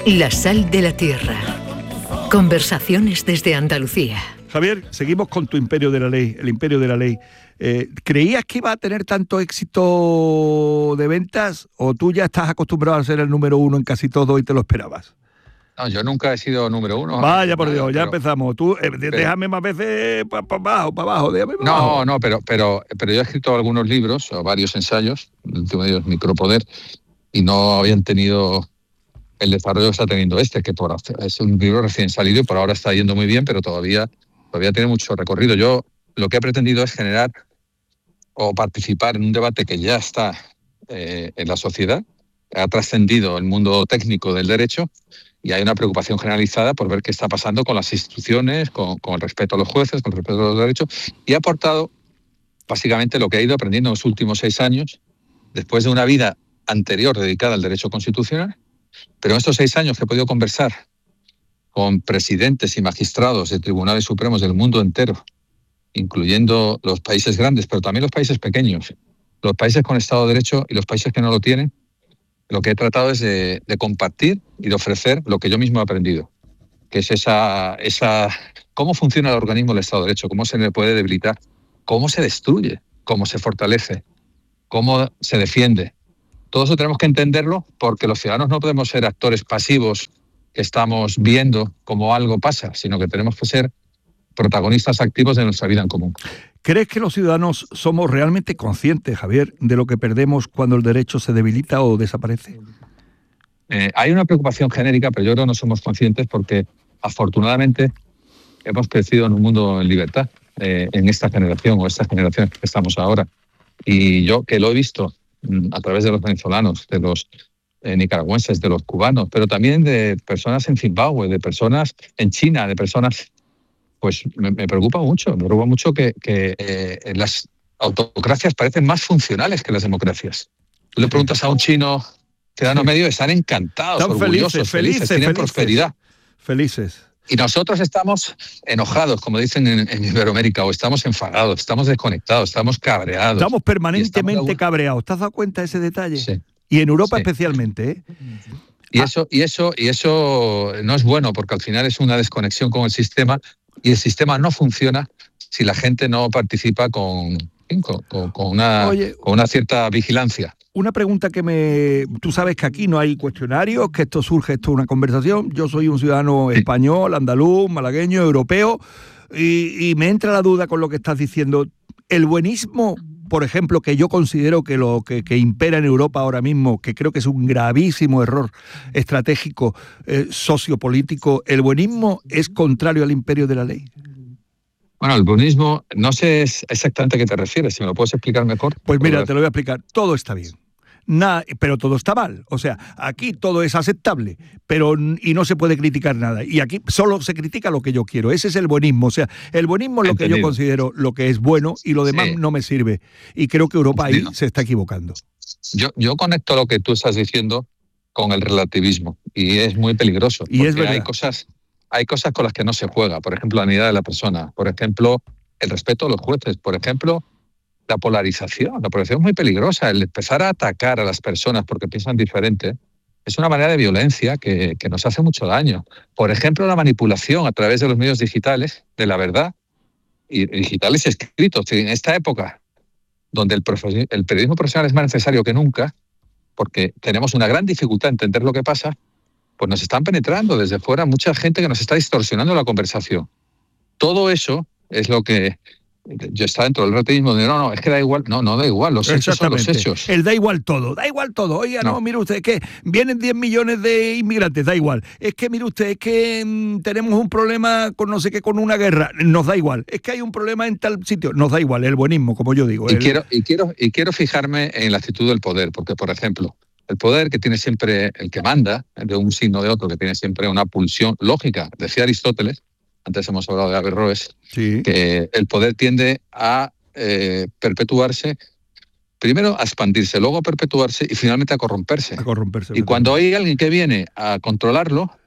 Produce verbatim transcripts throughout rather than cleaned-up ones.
La sal de la tierra. Conversaciones desde Andalucía. Javier, seguimos con tu imperio de la ley, el imperio de la ley. Eh, ¿Creías que iba a tener tanto éxito de ventas o tú ya estás acostumbrado a ser el número uno en casi todo y te lo esperabas? No, yo nunca he sido número uno. Vaya por Dios, nada, ya pero, empezamos. Tú eh, pero, déjame más veces para pa abajo, para abajo, déjame pa No, abajo. no, pero, pero, pero yo he escrito algunos libros, o varios ensayos, el último de ellos Micropoder, y no habían tenido el desarrollo que está teniendo este, que por, es un libro recién salido y por ahora está yendo muy bien, pero todavía, todavía tiene mucho recorrido. Yo lo que he pretendido es generar o participar en un debate que ya está eh, en la sociedad, ha trascendido el mundo técnico del derecho y hay una preocupación generalizada por ver qué está pasando con las instituciones, con, con el respeto a los jueces, con el respeto a los derechos, y he aportado básicamente lo que he ido aprendiendo en los últimos seis años, después de una vida anterior dedicada al derecho constitucional, pero en estos seis años que he podido conversar con presidentes y magistrados de tribunales supremos del mundo entero, incluyendo los países grandes, pero también los países pequeños, los países con Estado de Derecho y los países que no lo tienen, lo que he tratado es de, de compartir y de ofrecer lo que yo mismo he aprendido, que es esa, esa cómo funciona el organismo del Estado de Derecho, cómo se le puede debilitar, cómo se destruye, cómo se fortalece, cómo se defiende. Todo eso tenemos que entenderlo porque los ciudadanos no podemos ser actores pasivos que estamos viendo cómo algo pasa, sino que tenemos que ser protagonistas activos de nuestra vida en común. ¿Crees que los ciudadanos somos realmente conscientes, Javier, de lo que perdemos cuando el derecho se debilita o desaparece? Eh, hay una preocupación genérica, pero yo creo que no somos conscientes porque afortunadamente hemos crecido en un mundo en libertad, eh, en esta generación o estas generaciones que estamos ahora. Y yo que lo he visto a través de los venezolanos, de los eh, nicaragüenses, de los cubanos, pero también de personas en Zimbabue, de personas en China, de personas... Pues me, me preocupa mucho, me preocupa mucho que, que eh, las autocracias parecen más funcionales que las democracias. Tú le preguntas a un chino, ciudadano medio, están encantados, están orgullosos, felices, felices, felices, tienen felices, prosperidad. Felices. Y nosotros estamos enojados, como dicen en, en Iberoamérica, o estamos enfadados, estamos desconectados, estamos cabreados. Estamos permanentemente estamos... cabreados. ¿Te has dado cuenta de ese detalle? Sí. Y en Europa sí. especialmente, ¿eh? Y eso, y, eso, y eso no es bueno, porque al final es una desconexión con el sistema, y el sistema no funciona si la gente no participa con, con, con, una, Oye, con una cierta vigilancia. Una pregunta que me... Tú sabes que aquí no hay cuestionarios, que esto surge, esto es una conversación. Yo soy un ciudadano sí. español, andaluz, malagueño, europeo, y, y me entra la duda con lo que estás diciendo. El buenismo, por ejemplo, que yo considero que lo que, que impera en Europa ahora mismo, que creo que es un gravísimo error estratégico, eh, sociopolítico, ¿el buenismo es contrario al imperio de la ley? Bueno, el buenismo, no sé exactamente a qué te refieres, si me lo puedes explicar mejor. Pues mira, te lo voy a explicar. Todo está bien. Nada, pero todo está mal. O sea, aquí todo es aceptable, pero y no se puede criticar nada. Y aquí solo se critica lo que yo quiero. Ese es el buenismo. O sea, el buenismo es lo Entendido. que yo considero lo que es bueno y lo demás sí. no me sirve. Y creo que Europa Entendido. ahí se está equivocando. Yo, yo conecto lo que tú estás diciendo con el relativismo y es muy peligroso. Y es verdad. Hay cosas, hay cosas con las que no se juega. Por ejemplo, la dignidad de la persona. Por ejemplo, el respeto a los jueces. Por ejemplo, la polarización. La polarización es muy peligrosa. El empezar a atacar a las personas porque piensan diferente es una manera de violencia que, que nos hace mucho daño. Por ejemplo, la manipulación a través de los medios digitales de la verdad, y digitales escritos. En esta época, donde el, profe- el periodismo profesional es más necesario que nunca, porque tenemos una gran dificultad en entender lo que pasa, pues nos están penetrando desde fuera mucha gente que nos está distorsionando la conversación. Todo eso es lo que... Yo estaba dentro del relativismo de no, no, es que da igual, no, no da igual, los hechos son los hechos. El da igual todo, da igual todo. Oiga, no, no mire usted, es que vienen diez millones de inmigrantes, da igual. Es que, mire usted, es que mmm, tenemos un problema con no sé qué, con una guerra, nos da igual. Es que hay un problema en tal sitio, nos da igual, el buenismo, como yo digo. Y, el... quiero, y, quiero, y quiero fijarme en la actitud del poder, porque, por ejemplo, el poder que tiene siempre, el que manda, de un signo de otro, que tiene siempre una pulsión lógica, decía Aristóteles, antes hemos hablado de Averroes, sí. que el poder tiende a eh, perpetuarse, primero a expandirse, luego a perpetuarse y finalmente a corromperse. A corromperse. Y cuando hay alguien que viene a controlarlo,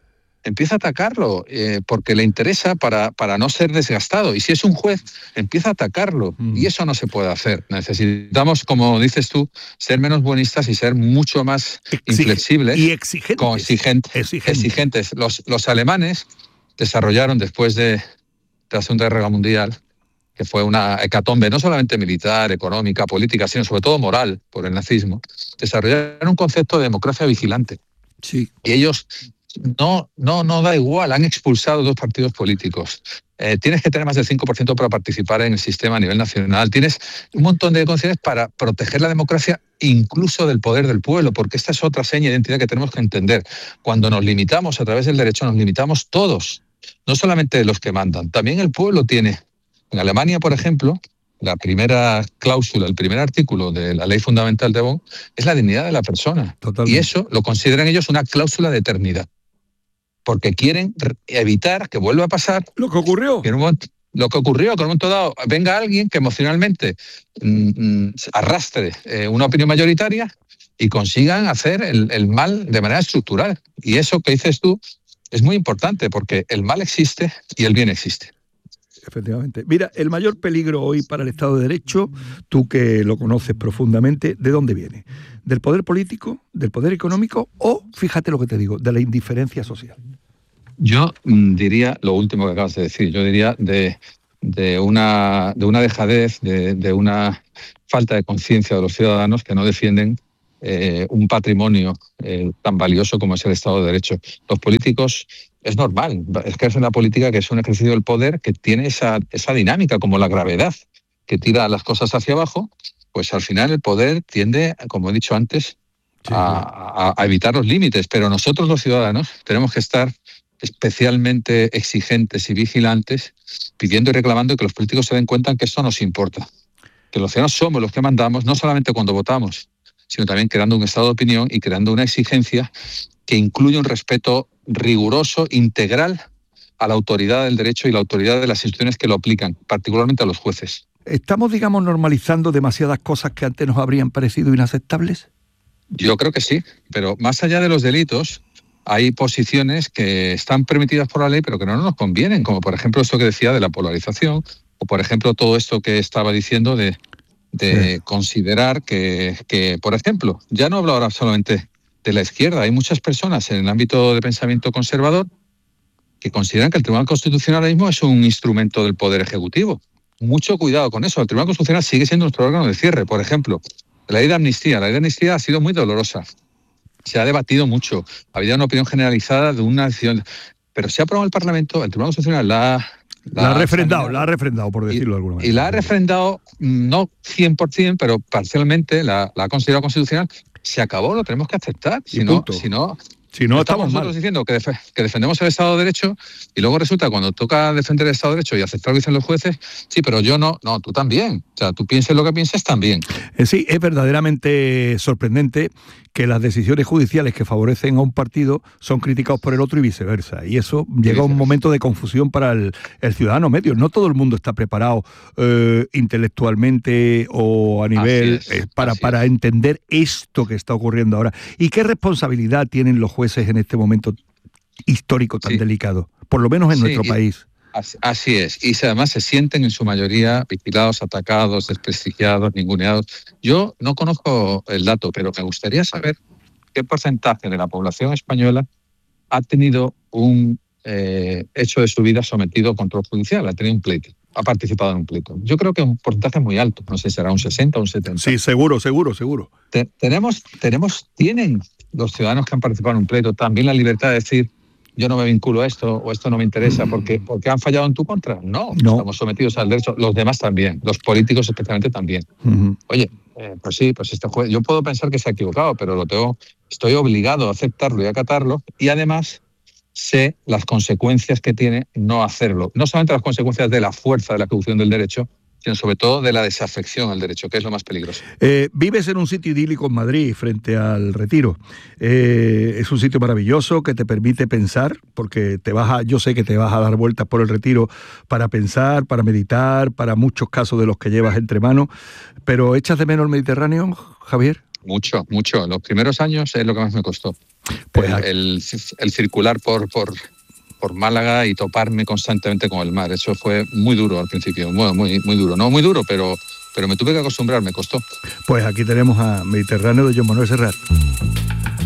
empieza a atacarlo eh, porque le interesa para, para no ser desgastado. Y si es un juez, empieza a atacarlo. Mm. Y eso no se puede hacer. Necesitamos, como dices tú, ser menos buenistas y ser mucho más Exige inflexibles. Y exigentes. Como exigentes. exigentes. exigentes. Los, los alemanes desarrollaron después de, de la Segunda Guerra Mundial, que fue una hecatombe no solamente militar, económica, política, sino sobre todo moral por el nazismo, desarrollaron un concepto de democracia vigilante. Sí. Y ellos, no, no, no da igual, han expulsado dos partidos políticos. Eh, tienes que tener más del cinco por ciento para participar en el sistema a nivel nacional. Tienes un montón de condiciones para proteger la democracia, incluso del poder del pueblo, porque esta es otra seña de identidad que tenemos que entender. Cuando nos limitamos a través del derecho, nos limitamos todos, no solamente los que mandan, también el pueblo tiene. En Alemania, por ejemplo, la primera cláusula, el primer artículo de la ley fundamental de Bonn es la dignidad de la persona. Totalmente. Y eso lo consideran ellos una cláusula de eternidad. Porque quieren evitar que vuelva a pasar lo que ocurrió. Que en un momento, lo que ocurrió, que en un momento dado venga alguien que emocionalmente mmm, arrastre eh, una opinión mayoritaria y consigan hacer el, el mal de manera estructural. Y eso que dices tú es muy importante porque el mal existe y el bien existe. Efectivamente. Mira, el mayor peligro hoy para el Estado de Derecho, tú que lo conoces profundamente, ¿de dónde viene? ¿Del poder político, del poder económico o, fíjate lo que te digo, de la indiferencia social? Yo mmm, diría lo último que acabas de decir. Yo diría de, de, una, de una dejadez, de, de una falta de conciencia de los ciudadanos que no defienden eh, un patrimonio eh, tan valioso como es el Estado de Derecho. Los políticos... Es normal, es que es una política que es un ejercicio del poder que tiene esa, esa dinámica, como la gravedad, que tira las cosas hacia abajo, pues al final el poder tiende, como he dicho antes, sí, a, a, a evitar los límites. Pero nosotros los ciudadanos tenemos que estar especialmente exigentes y vigilantes, pidiendo y reclamando que los políticos se den cuenta que esto nos importa. Que los ciudadanos somos los que mandamos, no solamente cuando votamos, sino también creando un estado de opinión y creando una exigencia que incluye un respeto riguroso, integral a la autoridad del derecho y la autoridad de las instituciones que lo aplican, particularmente a los jueces. ¿Estamos, digamos, normalizando demasiadas cosas que antes nos habrían parecido inaceptables? Yo creo que sí, pero más allá de los delitos, hay posiciones que están permitidas por la ley, pero que no nos convienen, como por ejemplo esto que decía de la polarización, o por ejemplo todo esto que estaba diciendo de, de sí. considerar que, que, por ejemplo, ya no hablo ahora solamente de la izquierda, hay muchas personas en el ámbito de pensamiento conservador que consideran que el Tribunal Constitucional ahora mismo es un instrumento del Poder Ejecutivo. Mucho cuidado con eso. El Tribunal Constitucional sigue siendo nuestro órgano de cierre. Por ejemplo, la ley de amnistía. La ley de amnistía ha sido muy dolorosa. Se ha debatido mucho. Ha habido una opinión generalizada de una decisión. Pero se ha aprobado en el Parlamento, el Tribunal Constitucional la, la, la ha refrendado, la ha refrendado, por decirlo y, de alguna manera. Y la ha refrendado, no cien por ciento, pero parcialmente la, la ha considerado constitucional. Se acabó, lo tenemos que aceptar. Si no, si no, si no, estamos, estamos nosotros mal. diciendo que, def que defendemos el Estado de Derecho y luego resulta cuando toca defender el Estado de Derecho y aceptar lo que dicen los jueces, sí, pero yo no, no, tú también. O sea, tú pienses lo que pienses también. Eh, sí, es verdaderamente sorprendente que las decisiones judiciales que favorecen a un partido son criticados por el otro y viceversa. Y eso y llega a un momento de confusión para el, el ciudadano medio. No todo el mundo está preparado eh, intelectualmente o a nivel así es, eh, para, así para es. entender esto que está ocurriendo ahora. ¿Y qué responsabilidad tienen los jueces en este momento histórico tan sí. delicado? Por lo menos en sí, nuestro y, país. Así, así es. Y además se sienten en su mayoría vigilados, atacados, desprestigiados, ninguneados. Yo no conozco el dato, pero me gustaría saber qué porcentaje de la población española ha tenido un eh, hecho de su vida sometido a control judicial, ha tenido un pleito, ha participado en un pleito. Yo creo que es un porcentaje muy alto, no sé si será un sesenta o un setenta. Sí, seguro, seguro, seguro. Te, tenemos, tenemos, tienen los ciudadanos que han participado en un pleito también la libertad de decir yo no me vinculo a esto o esto no me interesa porque, porque han fallado en tu contra. No, no, estamos sometidos al derecho. Los demás también, los políticos especialmente también. Uh-huh. Oye, eh, pues sí, pues este juez, yo puedo pensar que se ha equivocado, pero lo tengo, estoy obligado a aceptarlo y acatarlo y además sé las consecuencias que tiene no hacerlo. No solamente las consecuencias de la fuerza de la ejecución del derecho, sino sobre todo de la desafección al derecho, que es lo más peligroso. Eh, vives en un sitio idílico en Madrid, frente al Retiro. Eh, es un sitio maravilloso que te permite pensar, porque te vas a, yo sé que te vas a dar vueltas por el Retiro para pensar, para meditar, para muchos casos de los que llevas entre manos. ¿Pero echas de menos el Mediterráneo, Javier? Mucho, mucho. Los primeros años es lo que más me costó. Pues el, el, el circular por, por, por Málaga y toparme constantemente con el mar. Eso fue muy duro al principio, bueno, muy, muy duro. No muy duro, pero, pero me tuve que acostumbrar, me costó. Pues aquí tenemos a Mediterráneo de Joan Manuel Serrat.